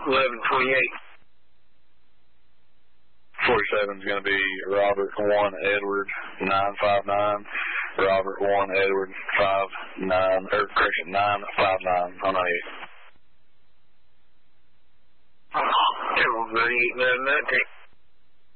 1128. 47 is going to be Robert 1 Edward 959. Robert 1 Edward 959 on 8. Oh, 98, 919.